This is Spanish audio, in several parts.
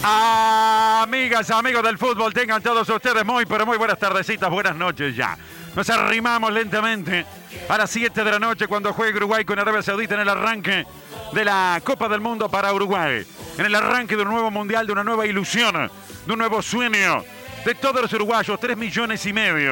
Amigas, amigos del fútbol, tengan todos ustedes muy, pero muy buenas tardecitas, buenas noches ya. Nos arrimamos lentamente a las 7 de la noche cuando juegue Uruguay con Arabia Saudita en el arranque de la Copa del Mundo para Uruguay. En el arranque de un nuevo mundial, de una nueva ilusión, de un nuevo sueño de todos los uruguayos, 3,5 millones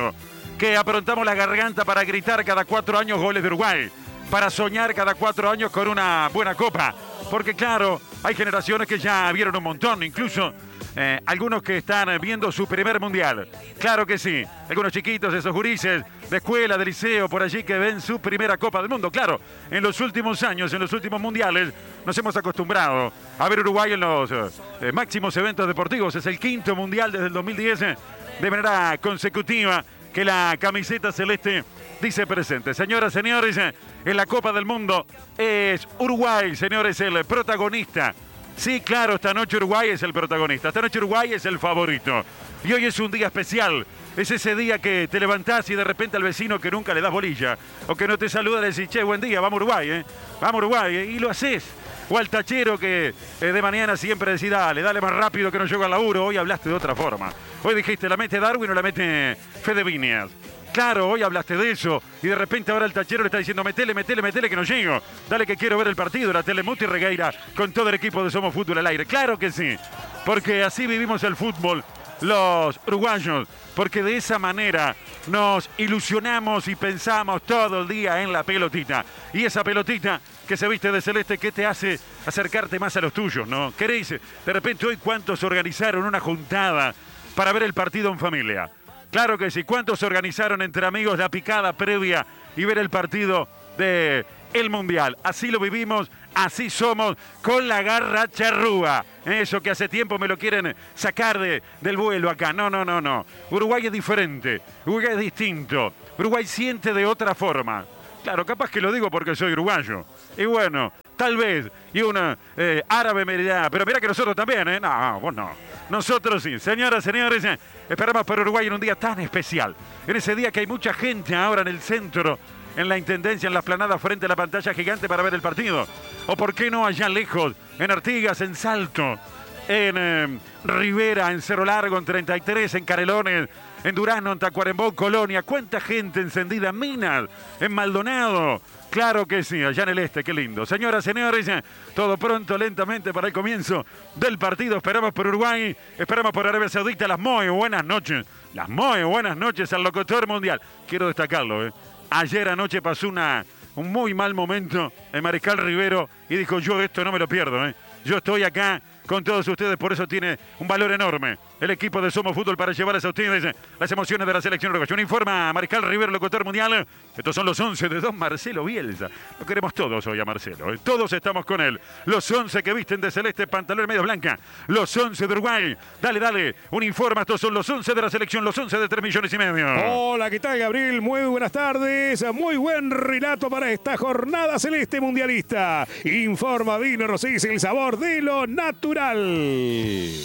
que aprontamos la garganta para gritar cada 4 años goles de Uruguay, para soñar cada 4 años con una buena copa. Porque claro, hay generaciones que ya vieron un montón, incluso algunos que están viendo su primer mundial. Claro que sí, algunos chiquitos, esos gurises de escuela, de liceo, por allí que ven su primera Copa del Mundo. Claro, en los últimos años, en los últimos mundiales, nos hemos acostumbrado a ver Uruguay en los máximos eventos deportivos. Es el 5º mundial desde el 2010, de manera consecutiva, que la camiseta celeste dice presente. Señoras, señores, en la Copa del Mundo es Uruguay, señores, el protagonista. Sí, claro, esta noche Uruguay es el protagonista. Esta noche Uruguay es el favorito. Y hoy es un día especial. Es ese día que te levantás y de repente al vecino que nunca le das bolilla o que no te saluda le decís, che, buen día, vamos Uruguay, Vamos Uruguay, y lo haces. O al tachero que de mañana siempre decís, dale más rápido que no llego al laburo. Hoy hablaste de otra forma. Hoy dijiste, la mete Darwin o la mete Fede Viñas. Claro, hoy hablaste de eso y de repente ahora el tachero le está diciendo metele que no llego. Dale que quiero ver el partido, la Telemuti Regueira con todo el equipo de Somos Fútbol al aire. Claro que sí, porque así vivimos el fútbol los uruguayos, porque de esa manera nos ilusionamos y pensamos todo el día en la pelotita. Y esa pelotita que se viste de celeste, que te hace acercarte más a los tuyos, ¿no? ¿Queréis? De repente hoy cuántos organizaron una juntada para ver el partido en familia. Claro que sí. ¿Cuántos se organizaron entre amigos la picada previa y ver el partido del Mundial? Así lo vivimos, así somos, con la garra charrúa. Eso que hace tiempo me lo quieren sacar del vuelo acá. No. Uruguay es diferente, Uruguay es distinto. Uruguay siente de otra forma. Claro, capaz que lo digo porque soy uruguayo. Y bueno, tal vez, y un árabe me dirá, pero mira que nosotros también, No, vos no. Nosotros sí. Señoras, señores, esperamos por Uruguay en un día tan especial. En ese día que hay mucha gente ahora en el centro, en la Intendencia, en la explanada, frente a la pantalla gigante para ver el partido. O por qué no allá lejos, en Artigas, en Salto, en Rivera, en Cerro Largo, en 33, en Canelones, en Durazno, en Tacuarembó, Colonia. ¿Cuánta gente encendida? En Minas, en Maldonado. Claro que sí, allá en el este, qué lindo. Señoras, señores, todo pronto, lentamente para el comienzo del partido. Esperamos por Uruguay, esperamos por Arabia Saudita. Las muy buenas noches. Las muy buenas noches al locutor mundial. Quiero destacarlo, Ayer anoche pasó un muy mal momento en Mariscal Rivero y dijo, yo esto no me lo pierdo, Yo estoy acá con todos ustedes, por eso tiene un valor enorme el equipo de Somos Fútbol para llevarles a ustedes las emociones de la selección uruguaya. Un informa Mariscal Rivero, locutor mundial. Estos son los 11 de don Marcelo Bielsa. Lo queremos todos hoy a Marcelo, Todos estamos con él. Los 11 que visten de celeste, pantalón medio blanca. Los 11 de Uruguay. Dale. Un informa. Estos son los 11 de la selección, los 11 de 3,5 millones. Hola, ¿qué tal, Gabriel? Muy buenas tardes. Muy buen relato para esta jornada celeste mundialista. Informa Vino Rosés, el sabor de lo natural.